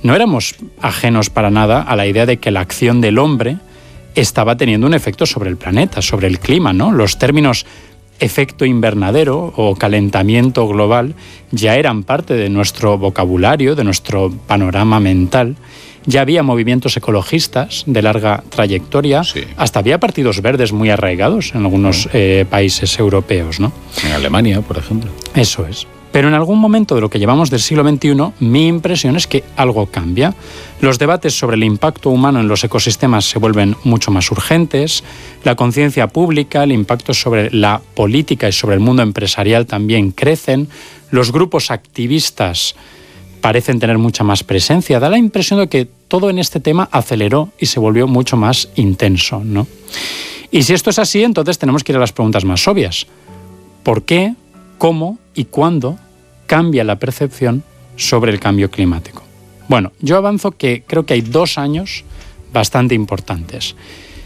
no éramos ajenos para nada a la idea de que la acción del hombre estaba teniendo un efecto sobre el planeta, sobre el clima, ¿no? Los términos efecto invernadero o calentamiento global ya eran parte de nuestro vocabulario, de nuestro panorama mental. Ya había movimientos ecologistas de larga trayectoria, sí. Hasta había partidos verdes muy arraigados en algunos países europeos, ¿no? En Alemania, por ejemplo. Eso es. Pero en algún momento de lo que llevamos del siglo XXI, mi impresión es que algo cambia. Los debates sobre el impacto humano en los ecosistemas se vuelven mucho más urgentes, la conciencia pública, el impacto sobre la política y sobre el mundo empresarial también crecen, los grupos activistas parecen tener mucha más presencia. Da la impresión de que todo en este tema aceleró y se volvió mucho más intenso, ¿no? Y si esto es así, entonces tenemos que ir a las preguntas más obvias. ¿Por qué, cómo y cuándo cambia la percepción sobre el cambio climático? Bueno, yo avanzo que creo que hay 2 años bastante importantes.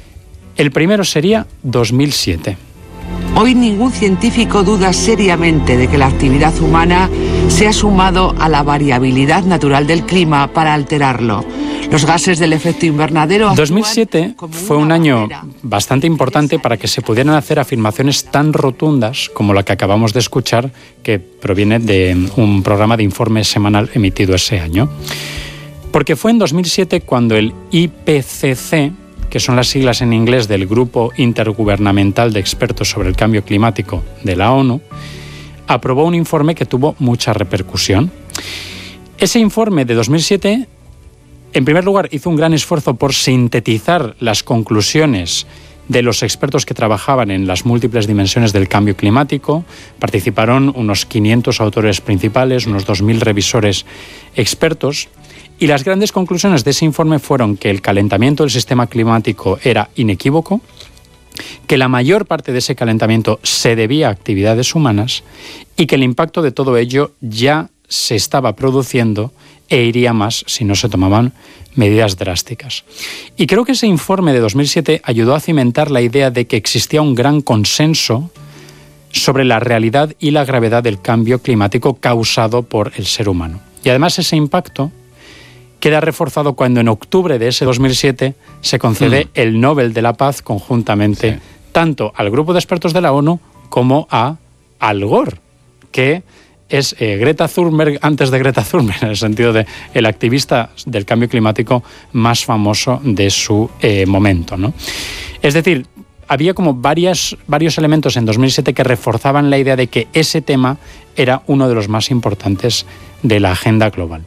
El primero sería 2007. Hoy ningún científico duda seriamente de que la actividad humana se ha sumado a la variabilidad natural del clima para alterarlo. Los gases del efecto invernadero... 2007 fue un año bastante importante para que se pudieran hacer afirmaciones tan rotundas como la que acabamos de escuchar, que proviene de un programa de informe semanal emitido ese año. Porque fue en 2007 cuando el IPCC, que son las siglas en inglés del Grupo Intergubernamental de Expertos sobre el Cambio Climático de la ONU, aprobó un informe que tuvo mucha repercusión. Ese informe de 2007, en primer lugar, hizo un gran esfuerzo por sintetizar las conclusiones de los expertos que trabajaban en las múltiples dimensiones del cambio climático. Participaron unos 500 autores principales, unos 2.000 revisores expertos. Y las grandes conclusiones de ese informe fueron que el calentamiento del sistema climático era inequívoco, que la mayor parte de ese calentamiento se debía a actividades humanas y que el impacto de todo ello ya se estaba produciendo e iría más si no se tomaban medidas drásticas. Y creo que ese informe de 2007 ayudó a cimentar la idea de que existía un gran consenso sobre la realidad y la gravedad del cambio climático causado por el ser humano. Y además ese impacto queda reforzado cuando en octubre de ese 2007 se concede el Nobel de la Paz conjuntamente tanto al grupo de expertos de la ONU como a Al Gore, que es Greta Thunberg antes de Greta Thunberg, en el sentido de el activista del cambio climático más famoso de su momento, ¿no? Es decir, había como varios elementos en 2007 que reforzaban la idea de que ese tema era uno de los más importantes de la agenda global.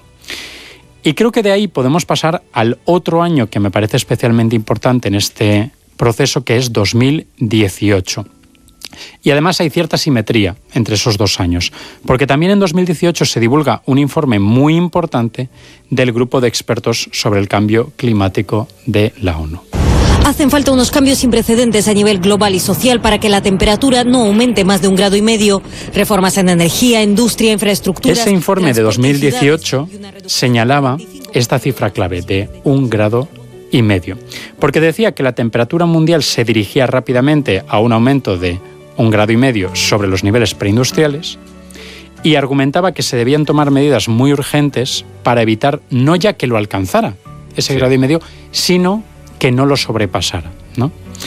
Y creo que de ahí podemos pasar al otro año que me parece especialmente importante en este proceso, que es 2018. Y además hay cierta simetría entre esos 2 años, porque también en 2018 se divulga un informe muy importante del grupo de expertos sobre el cambio climático de la ONU. Hacen falta unos cambios sin precedentes a nivel global y social para que la temperatura no aumente más de 1,5 grados. Reformas en energía, industria, infraestructuras... Ese informe de 2018 señalaba esta cifra clave de 1,5 grados, porque decía que la temperatura mundial se dirigía rápidamente a un aumento de 1,5 grados sobre los niveles preindustriales y argumentaba que se debían tomar medidas muy urgentes para evitar no ya que lo alcanzara, ese 1,5 grados, sino que no lo sobrepasara, ¿no?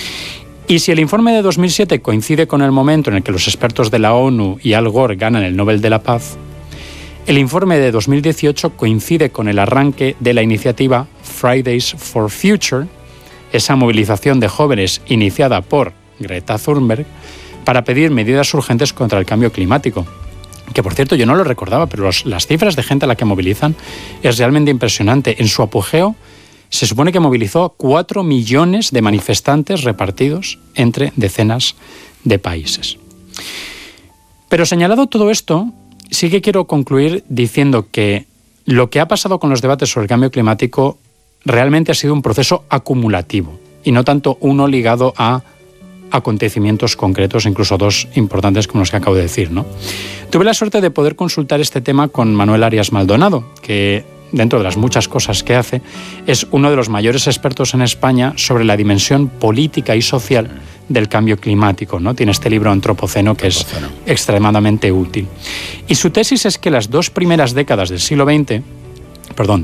Y si el informe de 2007 coincide con el momento en el que los expertos de la ONU y Al Gore ganan el Nobel de la Paz, el informe de 2018 coincide con el arranque de la iniciativa Fridays for Future, esa movilización de jóvenes iniciada por Greta Thunberg para pedir medidas urgentes contra el cambio climático. Que, por cierto, yo no lo recordaba, pero las cifras de gente a la que movilizan es realmente impresionante. En su apogeo, se supone que movilizó 4 millones de manifestantes repartidos entre decenas de países. Pero señalado todo esto, sí que quiero concluir diciendo que lo que ha pasado con los debates sobre el cambio climático realmente ha sido un proceso acumulativo y no tanto uno ligado a acontecimientos concretos, incluso 2 importantes como los que acabo de decir, ¿no? Tuve la suerte de poder consultar este tema con Manuel Arias Maldonado, que dentro de las muchas cosas que hace, es uno de los mayores expertos en España sobre la dimensión política y social del cambio climático, ¿no? Tiene este libro Antropoceno que es extremadamente útil. Y su tesis es que las 2 primeras décadas del siglo XX,